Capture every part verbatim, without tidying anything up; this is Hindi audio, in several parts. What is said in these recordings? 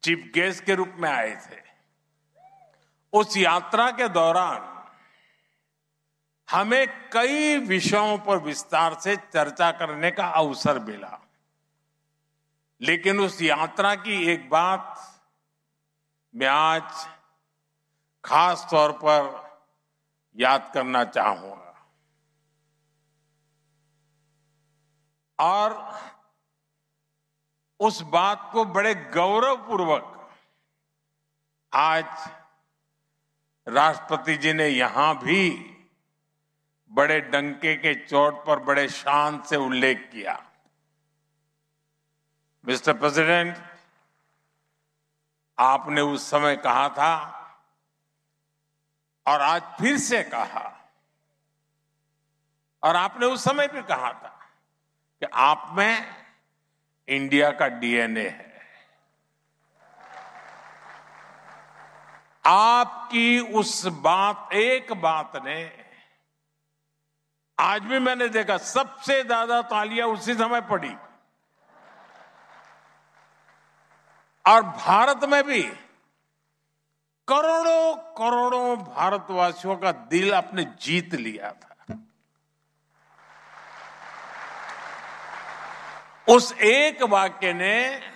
चीफ गेस्ट के रूप में आए थे। उस यात्रा के दौरान हमें कई विषयों पर विस्तार से चर्चा करने का अवसर मिला, लेकिन उस यात्रा की एक बात मैं आज खास तौर पर याद करना चाहूंगा और उस बात को बड़े गौरवपूर्वक आज राष्ट्रपति जी ने यहां भी बड़े डंके के चोट पर बड़े शान से उल्लेख किया। मिस्टर प्रेसिडेंट, आपने उस समय कहा था और आज फिर से कहा, और आपने उस समय भी कहा था कि आप में इंडिया का डीएनए है। आपकी उस बात, एक बात ने, आज भी मैंने देखा सबसे ज्यादा तालियां उसी समय पड़ी और भारत में भी करोड़ों करोड़ों भारतवासियों का दिल आपने जीत लिया था। उस एक वाक्य ने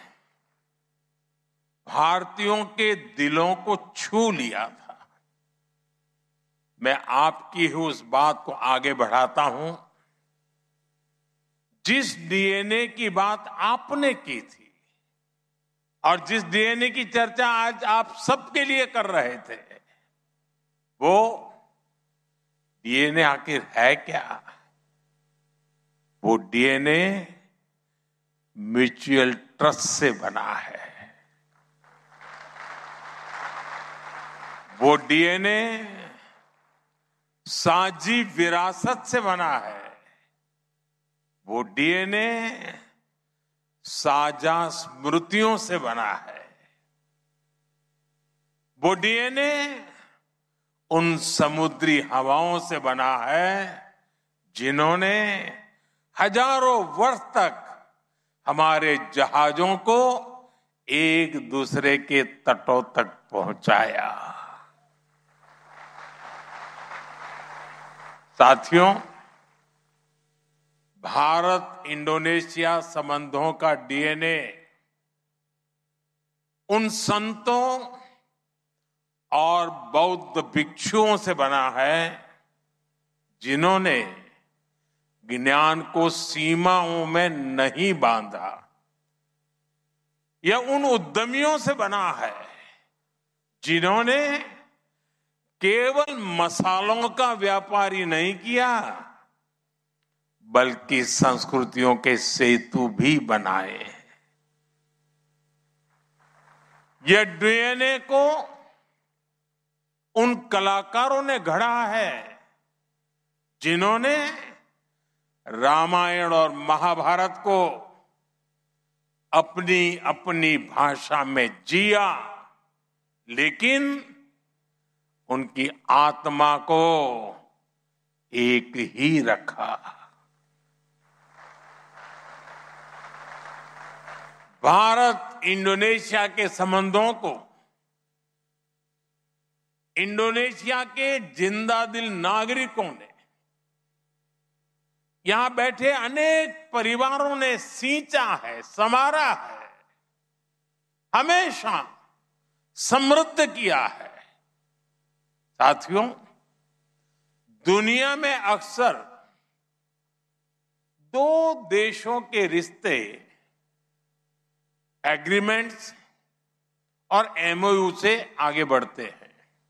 भारतीयों के दिलों को छू लिया था। मैं आपकी ही उस बात को आगे बढ़ाता हूं, जिस डीएनए की बात आपने की थी और जिस डीएनए की चर्चा आज आप सबके लिए कर रहे थे, वो डीएनए आखिर है क्या? वो डीएनए म्यूचुअल ट्रस्ट से बना है। वो डीएनए साझी विरासत से बना है। वो डीएनए साझा स्मृतियों से बना है। वो डीएनए उन समुद्री हवाओं से बना है जिन्होंने हजारों वर्ष तक हमारे जहाजों को एक दूसरे के तटों तक पहुंचाया। साथियों, भारत इंडोनेशिया संबंधों का डीएनए उन संतों और बौद्ध भिक्षुओं से बना है जिन्होंने ज्ञान को सीमाओं में नहीं बांधा। यह उन उद्यमियों से बना है जिन्होंने केवल मसालों का व्यापार ही नहीं किया, बल्कि संस्कृतियों के सेतु भी बनाए। यह डीएनए को उन कलाकारों ने गढ़ा है जिन्होंने रामायण और महाभारत को अपनी अपनी भाषा में जिया, लेकिन उनकी आत्मा को एक ही रखा। भारत इंडोनेशिया के संबंधों को इंडोनेशिया के जिंदादिल नागरिकों ने, यहां बैठे अनेक परिवारों ने सींचा है, संवारा है, हमेशा समृद्ध किया है। साथियों, दुनिया में अक्सर दो देशों के रिश्ते एग्रीमेंट्स और एमओयू से आगे बढ़ते हैं।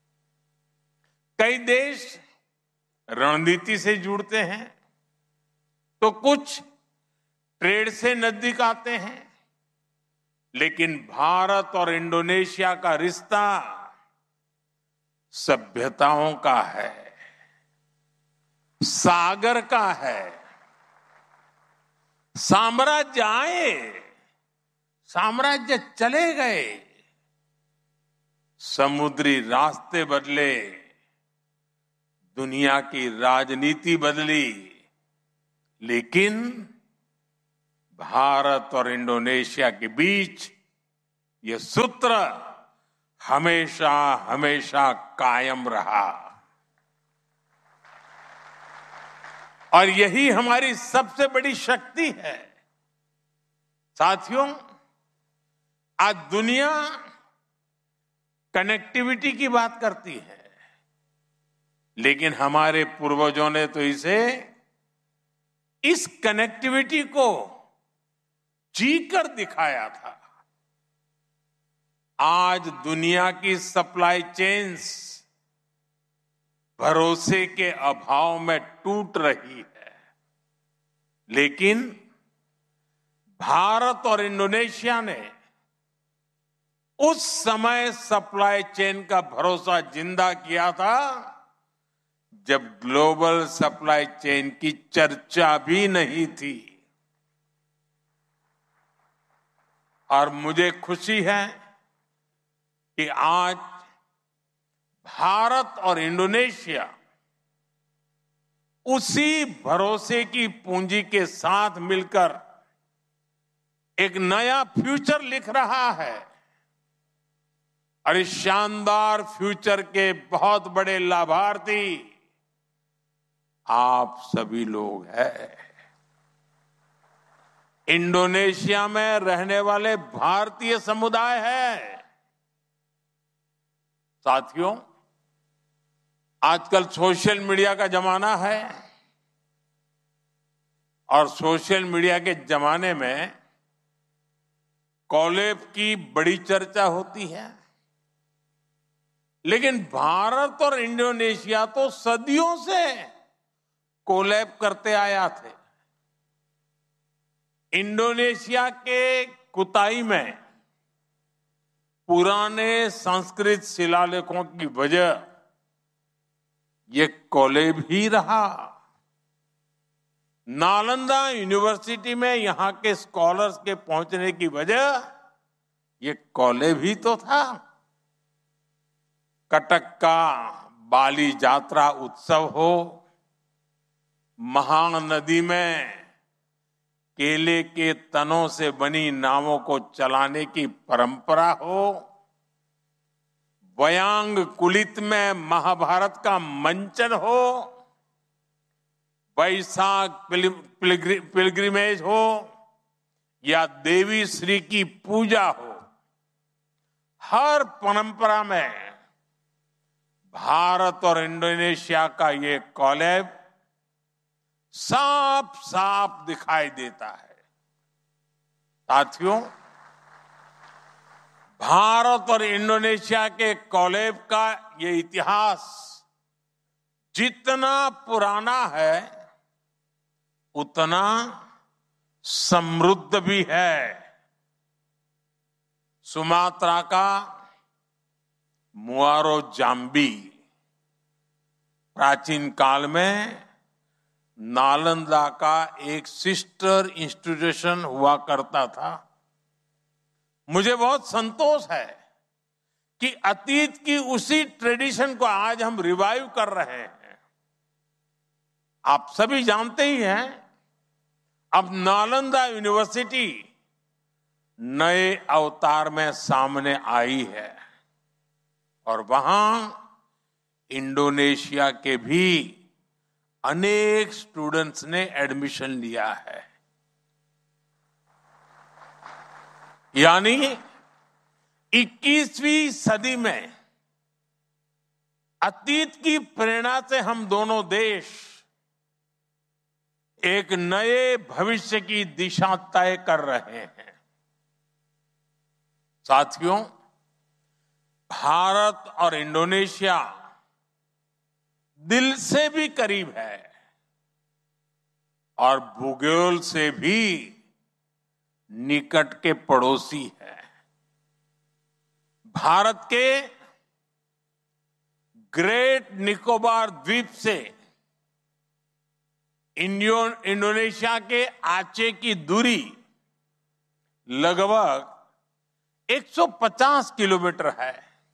कई देश रणनीति से जुड़ते हैं तो कुछ ट्रेड से नजदीक आते हैं, लेकिन भारत और इंडोनेशिया का रिश्ता सभ्यताओं का है, सागर का है। साम्राज्य आए, साम्राज्य चले गए, समुद्री रास्ते बदले, दुनिया की राजनीति बदली, लेकिन भारत और इंडोनेशिया के बीच ये सूत्र हमेशा हमेशा कायम रहा और यही हमारी सबसे बड़ी शक्ति है। साथियों, आज दुनिया कनेक्टिविटी की बात करती है, लेकिन हमारे पूर्वजों ने तो इसे इस कनेक्टिविटी को जीकर दिखाया था। आज दुनिया की सप्लाई चेन्स भरोसे के अभाव में टूट रही है, लेकिन भारत और इंडोनेशिया ने उस समय सप्लाई चेन का भरोसा जिंदा किया था जब ग्लोबल सप्लाई चेन की चर्चा भी नहीं थी। और मुझे खुशी है कि आज भारत और इंडोनेशिया उसी भरोसे की पूंजी के साथ मिलकर एक नया फ्यूचर लिख रहा है और इस शानदार फ्यूचर के बहुत बड़े लाभार्थी आप सभी लोग हैं। इंडोनेशिया में रहने वाले भारतीय समुदाय है। साथियों, आजकल सोशल मीडिया का जमाना है और सोशल मीडिया के जमाने में कोलैब की बड़ी चर्चा होती है, लेकिन भारत और इंडोनेशिया तो सदियों से कोलैब करते आया थे। इंडोनेशिया के कुताई में पुराने संस्कृत शिलालेखों की वजह ये कोलैब ही रहा। नालंदा यूनिवर्सिटी में यहां के स्कॉलर्स के पहुंचने की वजह ये कोलैब ही तो था। कटक का बाली यात्रा उत्सव हो, महानदी में केले के तनों से बनी नावों को चलाने की परंपरा हो, वयांग कुलित में महाभारत का मंचन हो, वैशाख पिलग्रिमेज हो या देवी श्री की पूजा हो, हर परंपरा में भारत और इंडोनेशिया का ये कोलैब साफ साफ दिखाई देता है। साथियों, भारत और इंडोनेशिया के कोलैब का ये इतिहास जितना पुराना है उतना समृद्ध भी है। सुमात्रा का मुआरो जाम्बी प्राचीन काल में नालंदा का एक सिस्टर इंस्टीट्यूशन हुआ करता था। मुझे बहुत संतोष है कि अतीत की उसी ट्रेडिशन को आज हम रिवाइव कर रहे हैं। आप सभी जानते ही हैं, अब नालंदा यूनिवर्सिटी नए अवतार में सामने आई है और वहां इंडोनेशिया के भी अनेक स्टूडेंट्स ने एडमिशन लिया है। यानी इक्कीसवीं सदी में अतीत की प्रेरणा से हम दोनों देश एक नए भविष्य की दिशा तय कर रहे हैं। साथियों, भारत और इंडोनेशिया दिल से भी करीब है और भूगोल से भी निकट के पड़ोसी है। भारत के ग्रेट निकोबार द्वीप से इंडोनेशिया के आचे की दूरी लगभग एक सौ पचास किलोमीटर है।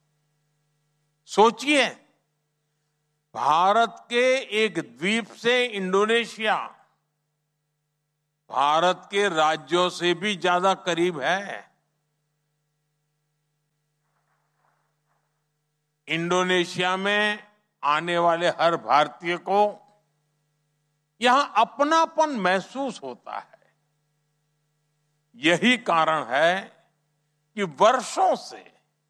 सोचिए, भारत के एक द्वीप से इंडोनेशिया भारत के राज्यों से भी ज्यादा करीब है। इंडोनेशिया में आने वाले हर भारतीय को यहां अपनापन महसूस होता है। यही कारण है कि वर्षों से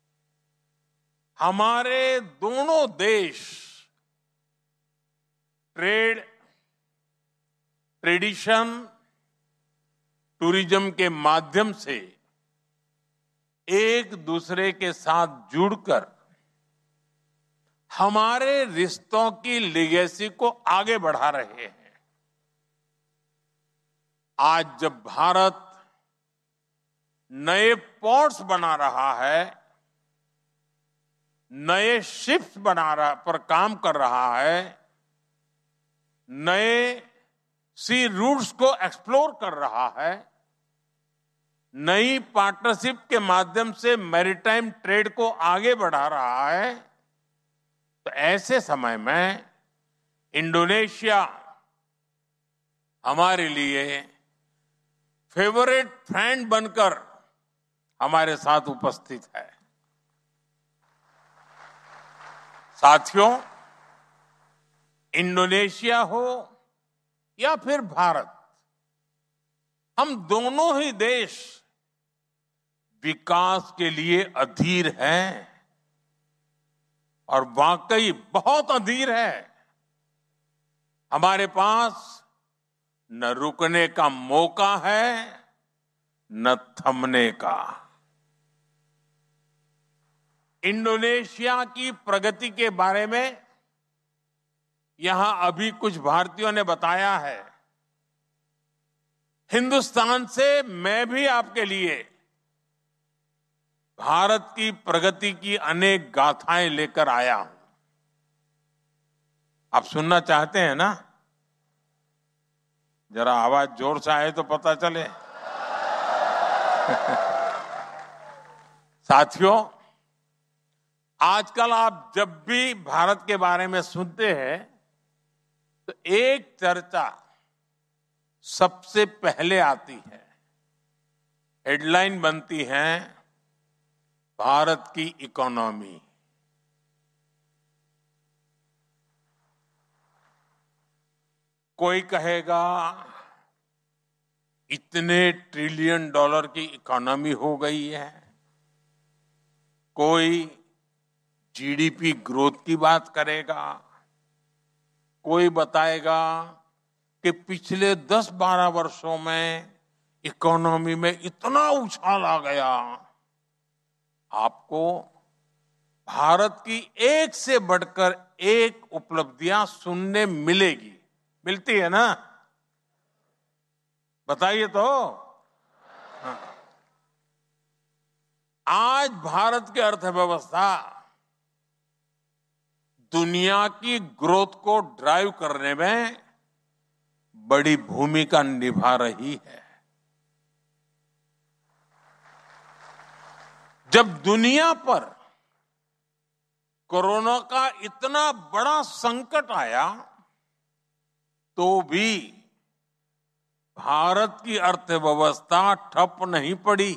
हमारे दोनों देश ट्रेड, ट्रेडिशन, टूरिज्म के माध्यम से एक दूसरे के साथ जुड़कर हमारे रिश्तों की लेगेसी को आगे बढ़ा रहे हैं। आज जब भारत नए पोर्ट्स बना रहा है, नए शिप्स बना रहा पर काम कर रहा है, नए सी रूट्स को एक्सप्लोर कर रहा है, नई पार्टनरशिप के माध्यम से मैरीटाइम ट्रेड को आगे बढ़ा रहा है, तो ऐसे समय में इंडोनेशिया हमारे लिए फेवरेट फ्रेंड बनकर हमारे साथ उपस्थित है। साथियों, इंडोनेशिया हो या फिर भारत, हम दोनों ही देश विकास के लिए अधीर हैं और वाकई बहुत अधीर है। हमारे पास न रुकने का मौका है न थमने का। इंडोनेशिया की प्रगति के बारे में यहां अभी कुछ भारतीयों ने बताया है। हिंदुस्तान से मैं भी आपके लिए भारत की प्रगति की अनेक गाथाएं लेकर आया हूं। आप सुनना चाहते हैं ना? जरा आवाज जोर से आए तो पता चले। साथियों, आजकल आप जब भी भारत के बारे में सुनते हैं तो एक चर्चा सबसे पहले आती है, हेडलाइन बनती है, भारत की इकोनॉमी। कोई कहेगा इतने ट्रिलियन डॉलर की इकोनॉमी हो गई है, कोई जीडीपी ग्रोथ की बात करेगा, कोई बताएगा कि पिछले दस बारह वर्षों में इकोनॉमी में इतना उछाल आ गया। आपको भारत की एक से बढ़कर एक उपलब्धियां सुनने मिलेगी, मिलती है ना? बताइए तो। हाँ। आज भारत की अर्थव्यवस्था दुनिया की ग्रोथ को ड्राइव करने में बड़ी भूमिका निभा रही है। जब दुनिया पर कोरोना का इतना बड़ा संकट आया तो भी भारत की अर्थव्यवस्था ठप नहीं पड़ी।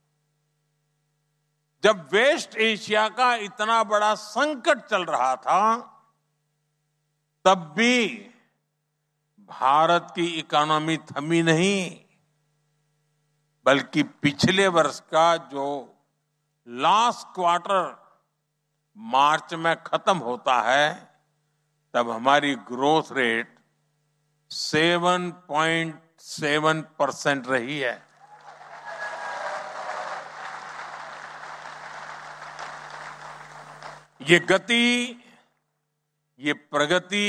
जब वेस्ट एशिया का इतना बड़ा संकट चल रहा था तब भी भारत की इकोनॉमी थमी नहीं, बल्कि पिछले वर्ष का जो लास्ट क्वार्टर मार्च में खत्म होता है तब हमारी ग्रोथ रेट सात पॉइंट सात परसेंट रही है। ये गति, ये प्रगति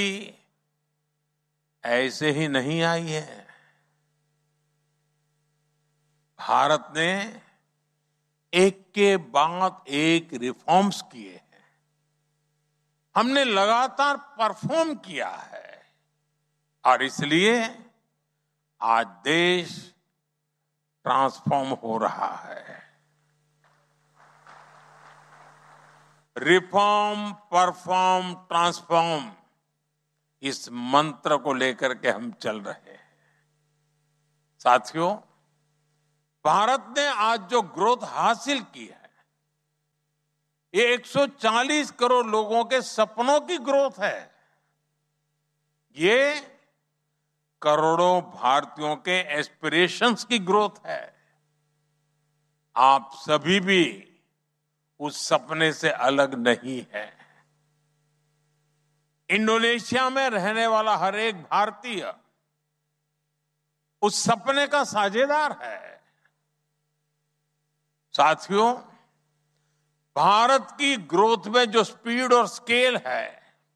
ऐसे ही नहीं आई है। भारत ने एक के बाद एक रिफॉर्म्स किए हैं, हमने लगातार परफॉर्म किया है और इसलिए आज देश ट्रांसफॉर्म हो रहा है। रिफॉर्म, परफॉर्म, ट्रांसफॉर्म, इस मंत्र को लेकर के हम चल रहे हैं। साथियों, भारत ने आज जो ग्रोथ हासिल की है ये एक सौ चालीस करोड़ लोगों के सपनों की ग्रोथ है। ये करोड़ों भारतीयों के एस्पिरेशंस की ग्रोथ है। आप सभी भी उस सपने से अलग नहीं है। इंडोनेशिया में रहने वाला हर एक भारतीय उस सपने का साझेदार है। साथियों, भारत की ग्रोथ में जो स्पीड और स्केल है,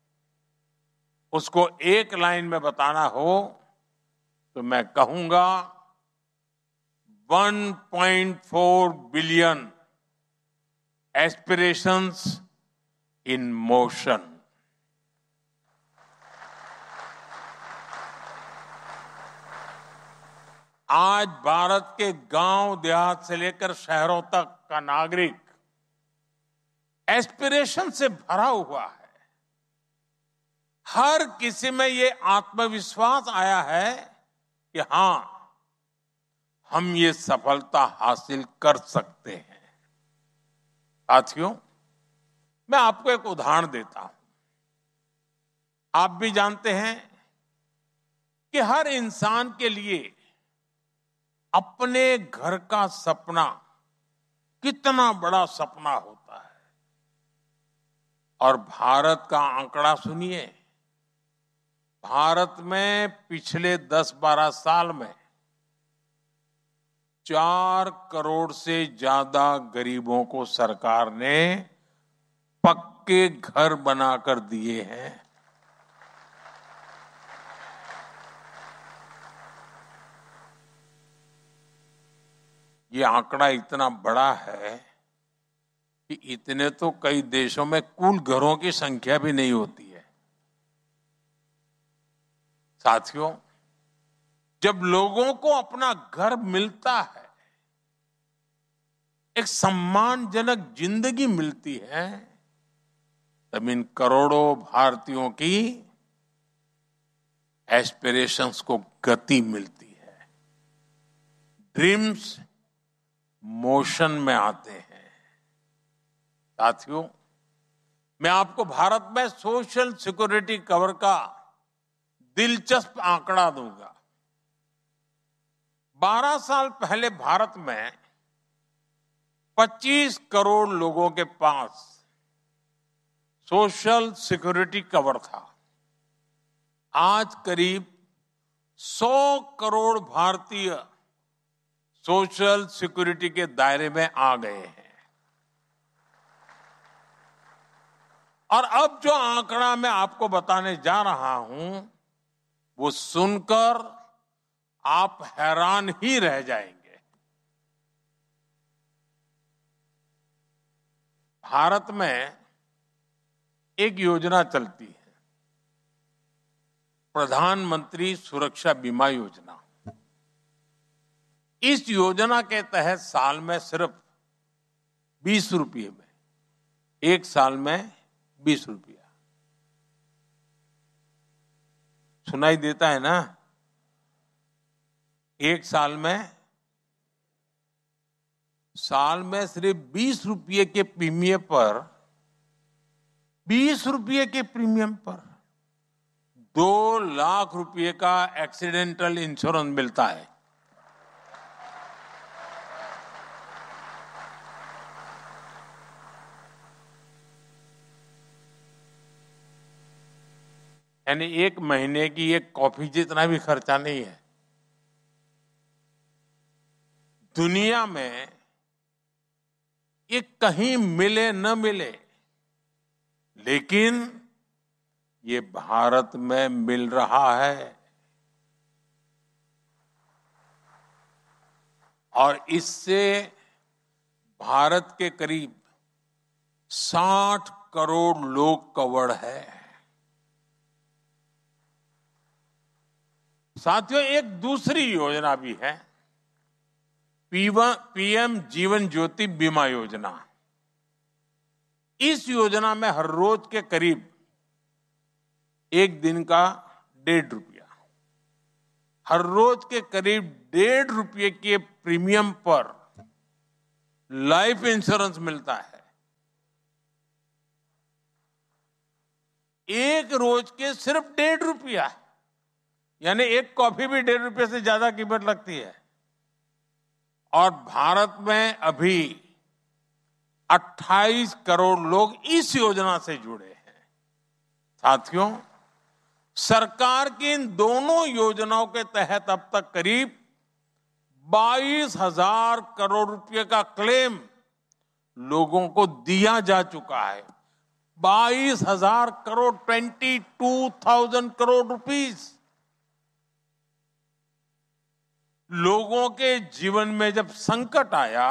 उसको एक लाइन में बताना हो तो मैं कहूंगा one point four billion aspirations in motion. आज भारत के गांव देहात से लेकर शहरों तक का नागरिक एस्पिरेशन से भरा हुआ है। हर किसी में ये आत्मविश्वास आया है कि हां, हम ये सफलता हासिल कर सकते हैं। साथियों, मैं आपको एक उदाहरण देता हूं। आप भी जानते हैं कि हर इंसान के लिए अपने घर का सपना कितना बड़ा सपना होता है। और भारत का आंकड़ा सुनिए। भारत में पिछले दस बारह साल में चार करोड़ से ज्यादा गरीबों को सरकार ने पक्के घर बनाकर दिए हैं। ये आंकड़ा इतना बड़ा है कि इतने तो कई देशों में कुल घरों की संख्या भी नहीं होती है। साथियों, जब लोगों को अपना घर मिलता है, एक सम्मानजनक जिंदगी मिलती है, तब इन करोड़ों भारतीयों की एस्पिरेशंस को गति मिलती है। ड्रीम्स मोशन में आते हैं। साथियों, मैं आपको भारत में सोशल सिक्योरिटी कवर का दिलचस्प आंकड़ा दूंगा। बारह साल पहले भारत में पच्चीस करोड़ लोगों के पास सोशल सिक्योरिटी कवर था। आज करीब सौ करोड़ भारतीय सोशल सिक्योरिटी के दायरे में आ गए हैं। और अब जो आंकड़ा मैं आपको बताने जा रहा हूं, वो सुनकर आप हैरान ही रह जाएंगे। भारत में एक योजना चलती है, प्रधानमंत्री सुरक्षा बीमा योजना। इस योजना के तहत साल में सिर्फ बीस रुपये में, एक साल में बीस रुपया सुनाई देता है ना? एक साल में साल में सिर्फ बीस रुपये के प्रीमियम पर बीस रुपये के प्रीमियम पर दो लाख रुपये का एक्सीडेंटल इंश्योरेंस मिलता है। यानी एक महीने की एक कॉफी जितना भी खर्चा नहीं है। दुनिया में ये कहीं मिले न मिले, लेकिन ये भारत में मिल रहा है। और इससे भारत के करीब साठ करोड़ लोग कवर्ड है। साथियों, एक दूसरी योजना भी है, पीएम जीवन ज्योति बीमा योजना। इस योजना में हर रोज के करीब एक दिन का डेढ़ रुपया, हर रोज के करीब डेढ़ रुपये के प्रीमियम पर लाइफ इंश्योरेंस मिलता है। एक रोज के सिर्फ डेढ़ रुपया, यानी एक कॉफी भी डेढ़ रुपये से ज्यादा कीमत लगती है। और भारत में अभी अट्ठाईस करोड़ लोग इस योजना से जुड़े हैं। साथियों, सरकार की इन दोनों योजनाओं के तहत अब तक करीब बाईस हजार करोड़ रुपए का क्लेम लोगों को दिया जा चुका है। बाईस हजार crore, twenty two thousand crore rupees. लोगों के जीवन में जब संकट आया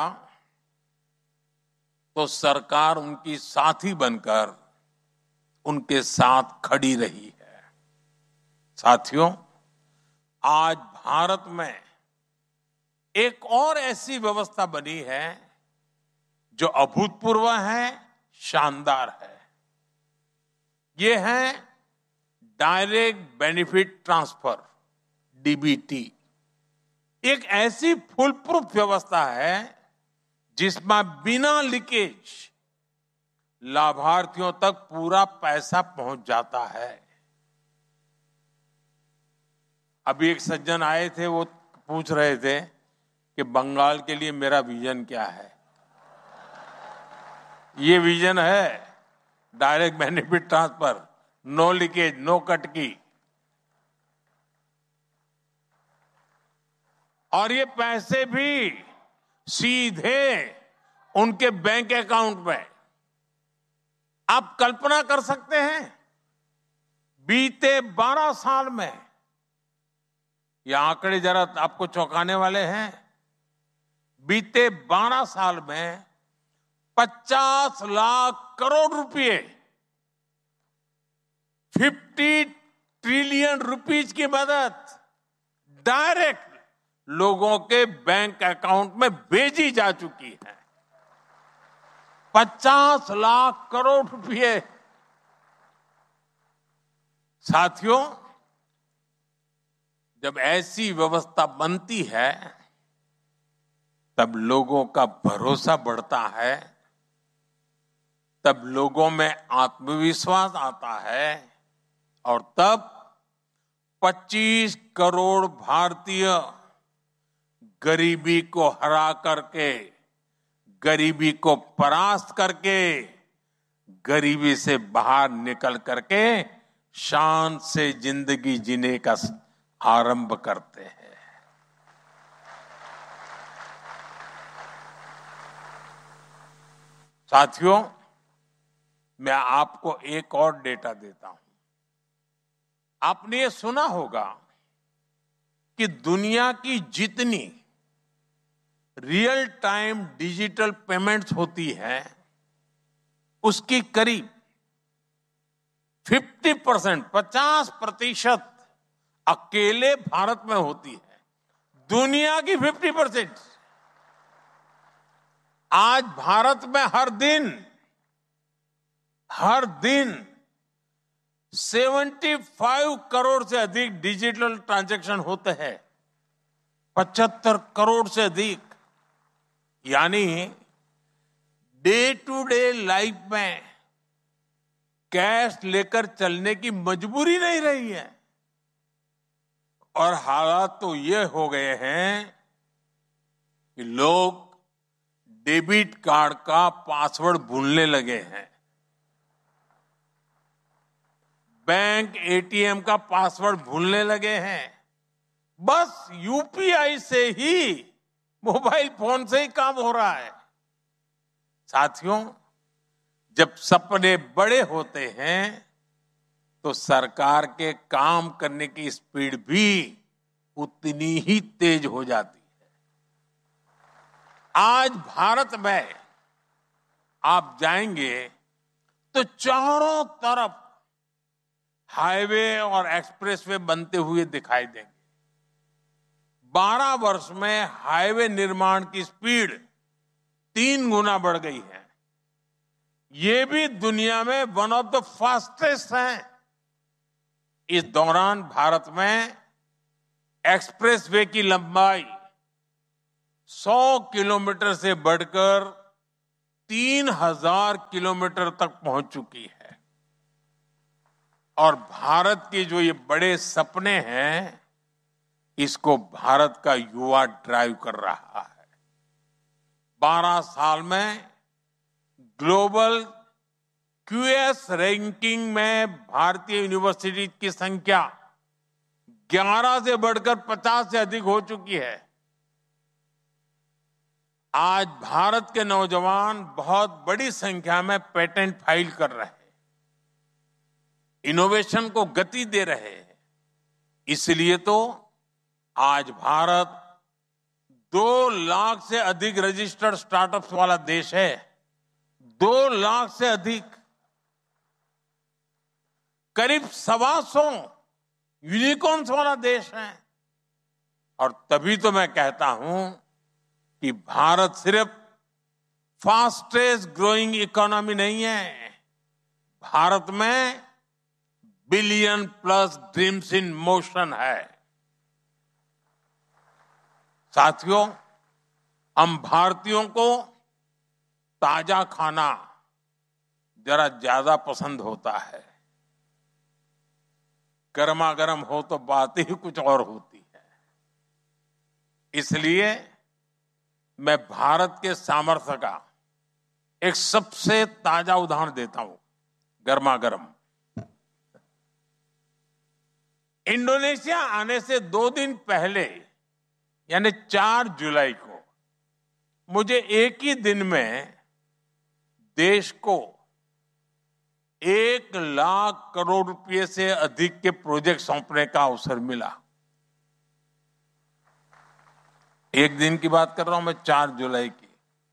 तो सरकार उनकी साथी बनकर उनके साथ खड़ी रही है। साथियों, आज भारत में एक और ऐसी व्यवस्था बनी है जो अभूतपूर्व है, शानदार है। ये है डायरेक्ट बेनिफिट ट्रांसफर, डीबीटी। एक ऐसी फुल प्रूफ व्यवस्था है जिसमें बिना लीकेज लाभार्थियों तक पूरा पैसा पहुंच जाता है। अभी एक सज्जन आए थे, वो पूछ रहे थे कि बंगाल के लिए मेरा विजन क्या है। ये विजन है direct benefit transfer, no leakage, no cut की। और ये पैसे भी सीधे उनके बैंक अकाउंट में। आप कल्पना कर सकते हैं, बीते बारह साल में, ये आंकड़े जरा आपको चौंकाने वाले हैं, बीते बारह साल में पचास लाख करोड़ रुपए, फिफ्टी ट्रिलियन रुपीज की मदद डायरेक्ट लोगों के बैंक अकाउंट में भेजी जा चुकी है। पचास लाख करोड़ रुपए। साथियों, जब ऐसी व्यवस्था बनती है तब लोगों का भरोसा बढ़ता है, तब लोगों में आत्मविश्वास आता है, और तब पच्चीस करोड़ भारतीय गरीबी को हरा करके, गरीबी को परास्त करके, गरीबी से बाहर निकल करके शान से जिंदगी जीने का आरंभ करते हैं। साथियों, मैं आपको एक और डेटा देता हूं। आपने ये सुना होगा कि दुनिया की जितनी रियल टाइम डिजिटल पेमेंट्स होती है उसकी करीब पचास परसेंट, पचास प्रतिशत अकेले भारत में होती है। दुनिया की पचास परसेंट। आज भारत में हर दिन हर दिन पचहत्तर करोड़ से अधिक डिजिटल ट्रांजैक्शन होते हैं। पचहत्तर करोड़ से अधिक। यानी डे टू डे लाइफ में कैश लेकर चलने की मजबूरी नहीं रही है। और हालात तो ये हो गए हैं कि लोग डेबिट कार्ड का पासवर्ड भूलने लगे हैं, बैंक एटीएम का पासवर्ड भूलने लगे हैं। बस यूपीआई से ही, मोबाइल फोन से ही काम हो रहा है। साथियों, जब सपने बड़े होते हैं तो सरकार के काम करने की स्पीड भी उतनी ही तेज हो जाती है। आज भारत में आप जाएंगे तो चारों तरफ हाईवे और एक्सप्रेसवे बनते हुए दिखाई देंगे। बारह वर्ष में हाईवे निर्माण की स्पीड तीन गुना बढ़ गई है। ये भी दुनिया में वन ऑफ द फास्टेस्ट है। इस दौरान भारत में एक्सप्रेसवे की लंबाई सौ किलोमीटर से बढ़कर तीन हजार किलोमीटर तक पहुंच चुकी है। और भारत के जो ये बड़े सपने हैं, इसको भारत का युवा ड्राइव कर रहा है। बारह साल में ग्लोबल क्यूएस रैंकिंग में भारतीय यूनिवर्सिटी की संख्या ग्यारह से बढ़कर पचास से अधिक हो चुकी है। आज भारत के नौजवान बहुत बड़ी संख्या में पेटेंट फाइल कर रहे हैं, इनोवेशन को गति दे रहे हैं। इसलिए तो आज भारत दो लाख से अधिक रजिस्टर्ड स्टार्टअप्स वाला देश है। दो लाख से अधिक, करीब सवा सौ यूनिकॉर्न्स वाला देश है। और तभी तो मैं कहता हूं कि भारत सिर्फ फास्टेस्ट ग्रोइंग इकोनॉमी नहीं है, भारत में billion plus dreams in motion है। साथियों, हम भारतीयों को ताजा खाना जरा ज्यादा पसंद होता है। गर्मा गर्म हो तो बात ही कुछ और होती है। इसलिए मैं भारत के सामर्थ्य का एक सबसे ताजा उदाहरण देता हूं, गर्मा गर्म। इंडोनेशिया आने से दो दिन पहले, यानी चार जुलाई को, मुझे एक ही दिन में देश को एक लाख करोड़ रुपए से अधिक के प्रोजेक्ट सौंपने का अवसर मिला। एक दिन की बात कर रहा हूं मैं, चार जुलाई की।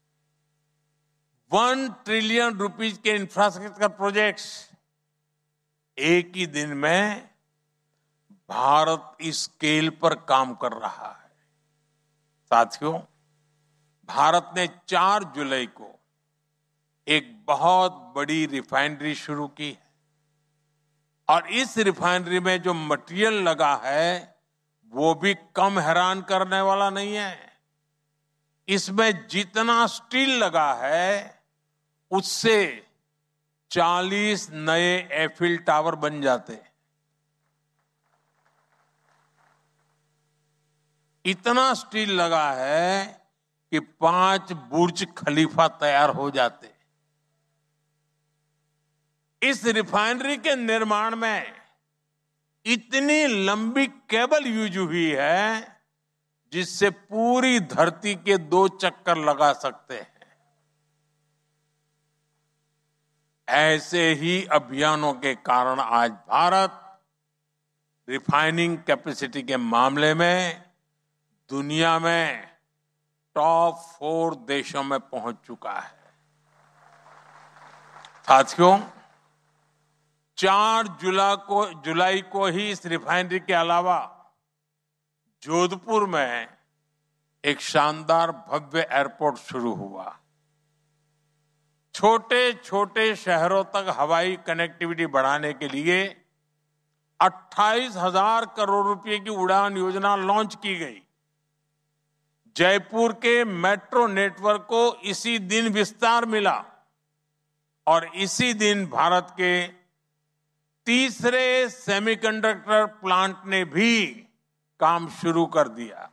वन ट्रिलियन रुपीज के इंफ्रास्ट्रक्चर प्रोजेक्ट्स एक ही दिन में भारत इस स्केल पर काम कर रहा है। साथियों, भारत ने चार जुलाई को एक बहुत बड़ी रिफाइनरी शुरू की है और इस रिफाइनरी में जो मटेरियल लगा है वो भी कम हैरान करने वाला नहीं है। इसमें जितना स्टील लगा है उससे चालीस नए एफिल टावर बन जाते। इतना स्टील लगा है कि पांच बुर्ज खलीफा तैयार हो जाते। इस रिफाइनरी के निर्माण में इतनी लंबी केबल यूज हुई है जिससे पूरी धरती के दो चक्कर लगा सकते हैं। ऐसे ही अभियानों के कारण आज भारत रिफाइनिंग कैपेसिटी के मामले में दुनिया में टॉप फोर देशों में पहुंच चुका है। साथियों, चार जुलाई को जुलाई को ही इस रिफाइनरी के अलावा जोधपुर में एक शानदार भव्य एयरपोर्ट शुरू हुआ। छोटे छोटे शहरों तक हवाई कनेक्टिविटी बढ़ाने के लिए अट्ठाईस हजार करोड़ रुपए की उड़ान योजना लॉन्च की गई। जयपुर के मेट्रो नेटवर्क को इसी दिन विस्तार मिला और इसी दिन भारत के तीसरे सेमीकंडक्टर प्लांट ने भी काम शुरू कर दिया।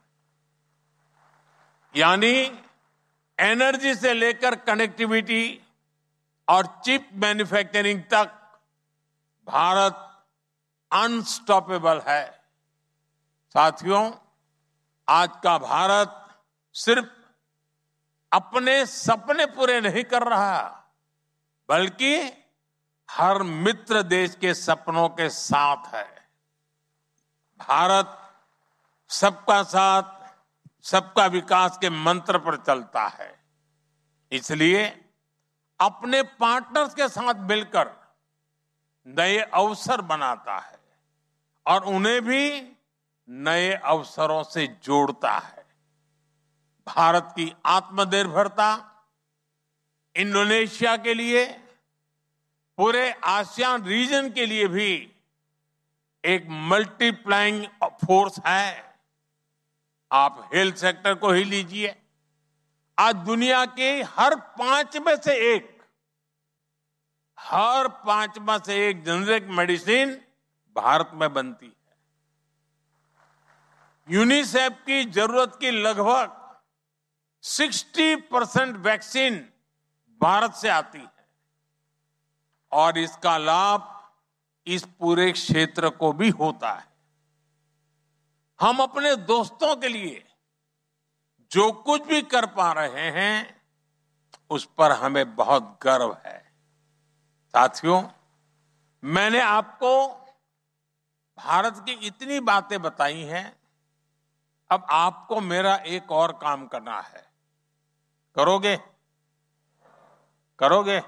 यानी एनर्जी से लेकर कनेक्टिविटी और चिप मैन्युफैक्चरिंग तक भारत अनस्टॉपेबल है। साथियों, आज का भारत सिर्फ अपने सपने पूरे नहीं कर रहा, बल्कि हर मित्र देश के सपनों के साथ है। भारत सबका साथ, सबका विकास के मंत्र पर चलता है। इसलिए अपने पार्टनर्स के साथ मिलकर नए अवसर बनाता है और उन्हें भी नए अवसरों से जोड़ता है। भारत की आत्मनिर्भरता इंडोनेशिया के लिए, पूरे आसियान रीजन के लिए भी एक मल्टीप्लाइंग फोर्स है। आप हेल्थ सेक्टर को ही लीजिए, आज दुनिया के हर पांच में से एक हर पांचवा से एक जेनेरिक मेडिसिन भारत में बनती है। यूनिसेफ की जरूरत की लगभग साठ परसेंट वैक्सीन भारत से आती है और इसका लाभ इस पूरे क्षेत्र को भी होता है। हम अपने दोस्तों के लिए जो कुछ भी कर पा रहे हैं उस पर हमें बहुत गर्व है। साथियों, मैंने आपको भारत की इतनी बातें बताई हैं, अब आपको मेरा एक और काम करना है। करोगे? करोगे?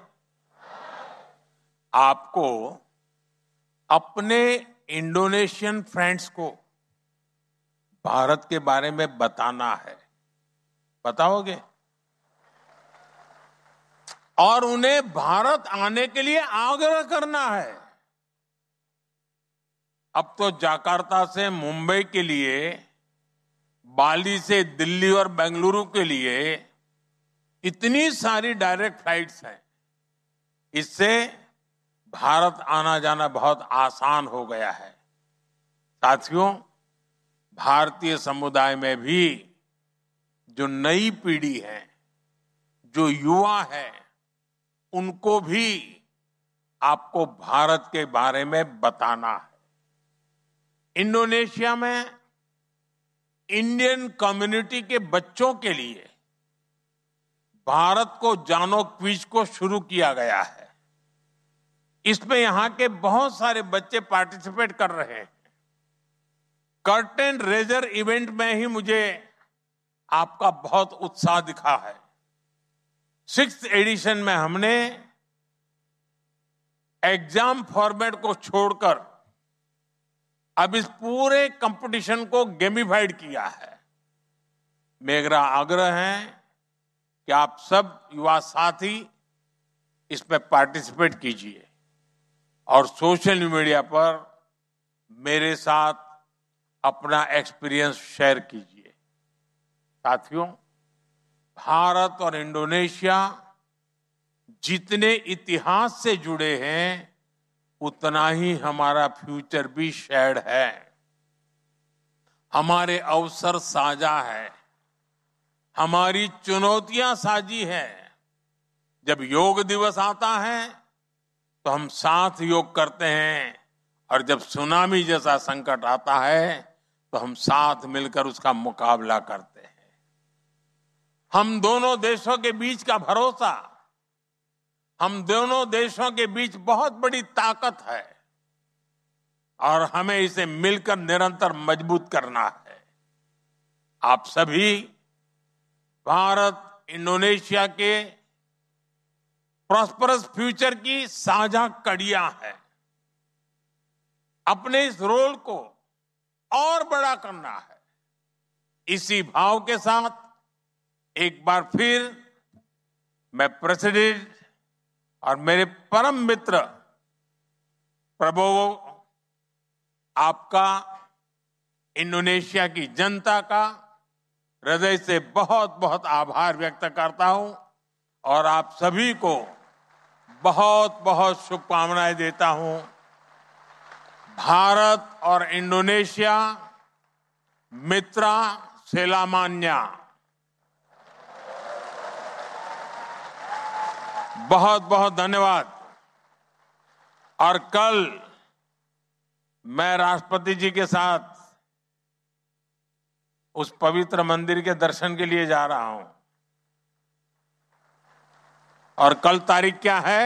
आपको अपने इंडोनेशियन फ्रेंड्स को भारत के बारे में बताना है। बताओगे? और उन्हें भारत आने के लिए आग्रह करना है। अब तो जाकार्ता से मुंबई के लिए, बाली से दिल्ली और बेंगलुरु के लिए इतनी सारी डायरेक्ट फ्लाइट्स हैं। इससे भारत आना जाना बहुत आसान हो गया है। साथियों, भारतीय समुदाय में भी जो नई पीढ़ी है, जो युवा है, उनको भी आपको भारत के बारे में बताना है। इंडोनेशिया में इंडियन कम्युनिटी के बच्चों के लिए भारत को जानो क्विज को शुरू किया गया है। इसमें यहां के बहुत सारे बच्चे पार्टिसिपेट कर रहे हैं। कर्टेन रेजर इवेंट में ही मुझे आपका बहुत उत्साह दिखा है। सिक्स्थ एडिशन में हमने एग्जाम फॉर्मेट को छोड़कर अब इस पूरे कंपटीशन को गेमिफाइड किया है। मेरा आग्रह है कि आप सब युवा साथी इसमें पार्टिसिपेट कीजिए और सोशल मीडिया पर मेरे साथ अपना एक्सपीरियंस शेयर कीजिए। साथियों, भारत और इंडोनेशिया जितने इतिहास से जुड़े हैं, उतना ही हमारा फ्यूचर भी शेयर्ड है। हमारे अवसर साझा है, हमारी चुनौतियां साझी है। जब योग दिवस आता है तो हम साथ योग करते हैं और जब सुनामी जैसा संकट आता है तो हम साथ मिलकर उसका मुकाबला करते हैं। हम दोनों देशों के बीच का भरोसा, हम दोनों देशों के बीच बहुत बड़ी ताकत है और हमें इसे मिलकर निरंतर मजबूत करना है। आप सभी भारत इंडोनेशिया के प्रॉस्परस फ्यूचर की साझा कड़ियां हैं। अपने इस रोल को और बड़ा करना है। इसी भाव के साथ एक बार फिर मैं प्रेसिडेंट और मेरे परम मित्र प्रबोवो, आपका, इंडोनेशिया की जनता का हृदय से बहुत बहुत आभार व्यक्त करता हूं और आप सभी को बहुत बहुत शुभकामनाएं देता हूं। भारत और इंडोनेशिया मित्रा सेलामान्या। बहुत बहुत धन्यवाद। और कल मैं राष्ट्रपति जी के साथ उस पवित्र मंदिर के दर्शन के लिए जा रहा हूं। और कल तारीख क्या है?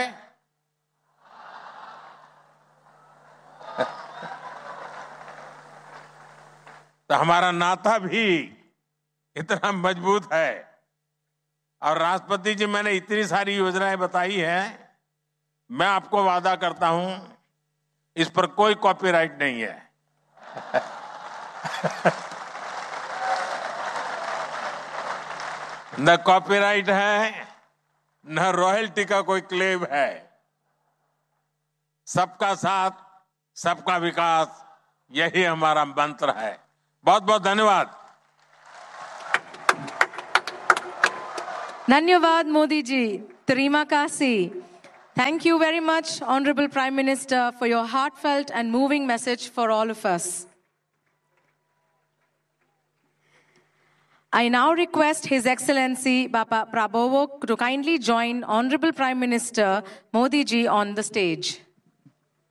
तो हमारा नाता भी इतना मजबूत है। और राष्ट्रपति जी, मैंने इतनी सारी योजनाएं बताई हैं, मैं आपको वादा करता हूं इस पर कोई कॉपीराइट नहीं है। न कॉपीराइट है, न रॉयल्टी का कोई क्लेम है। सबका साथ, सबका विकास, यही हमारा मंत्र है। बहुत बहुत धन्यवाद। धन्यवाद Modi ji, terima kasih. Thank you very much, Honorable Prime Minister, for your heartfelt and moving message for all of us. I now request His Excellency Bapa Prabowo to kindly join Honorable Prime Minister Modi ji on the stage.